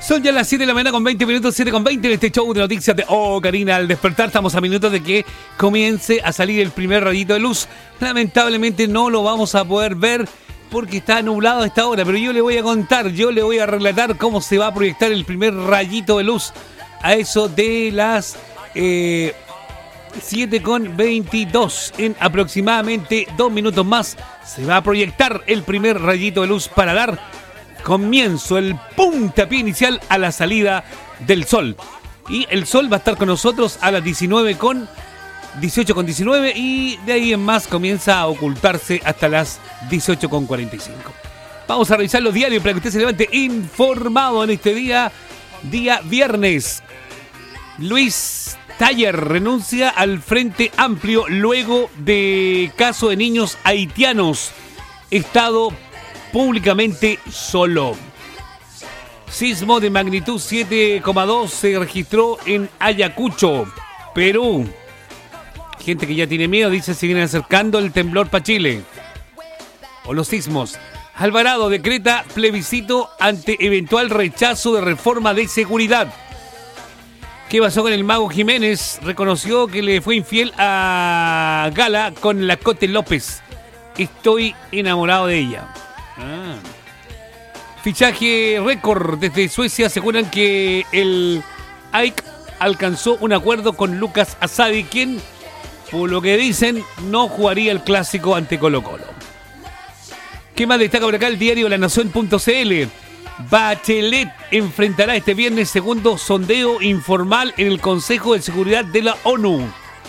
Son ya las 7 de la mañana con 20 minutos, 7 con 20 en este show de noticias de Karina. Al despertar estamos a minutos de que comience a salir el primer rayito de luz. Lamentablemente no lo vamos a poder ver porque está nublado a esta hora, pero yo le voy a contar, yo le voy a relatar cómo se va a proyectar el primer rayito de luz a eso de las 7:22. En aproximadamente 2 minutos más se va a proyectar el primer rayito de luz para dar comienzo, el puntapié inicial a la salida del sol. Y el sol va a estar con nosotros a las 18:19 y de ahí en más comienza a ocultarse hasta las 18:45. Vamos a revisar los diarios para que usted se levante informado en este día viernes. Luis Taller renuncia al Frente Amplio luego de caso de niños haitianos. Estado públicamente solo. Sismo de magnitud 7,2 se registró en Ayacucho, Perú. Gente que ya tiene miedo, dice, se viene acercando el temblor para Chile. O los sismos. Alvarado decreta plebiscito ante eventual rechazo de reforma de seguridad. ¿Qué pasó con el Mago Jiménez? Reconoció que le fue infiel a Gala con la Cote López. Estoy enamorado de ella. Fichaje récord desde Suecia. Aseguran que el AEK alcanzó un acuerdo con Lucas Asadi, quien, por lo que dicen, no jugaría el clásico ante Colo-Colo. ¿Qué más destaca por acá el diario La Nación.cl? Bachelet enfrentará este viernes segundo sondeo informal en el Consejo de Seguridad de la ONU.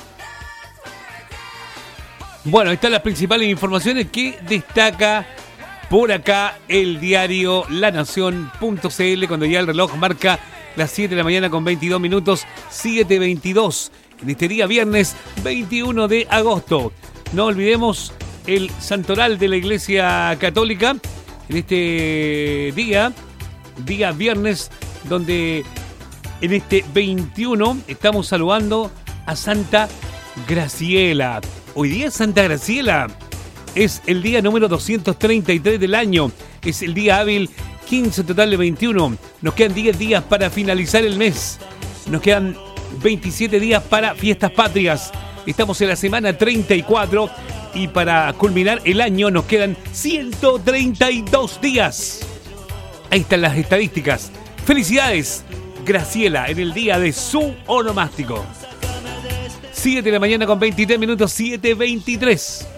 Bueno, ahí están las principales informaciones que destaca por acá el diario La Nación.cl, cuando ya el reloj marca las 7 de la mañana con 22 minutos, 7:22, en este día viernes 21 de agosto. No olvidemos el santoral de la Iglesia Católica en este día viernes, donde en este 21 estamos saludando a Santa Graciela. Hoy día es Santa Graciela. Es el día número 233 del año. Es el día hábil 15 total de 21. Nos quedan 10 días para finalizar el mes. Nos quedan 27 días para fiestas patrias. Estamos en la semana 34 y para culminar el año nos quedan 132 días. Ahí están las estadísticas. Felicidades, Graciela, en el día de su onomástico. 7 de la mañana con 23 minutos, 7:23.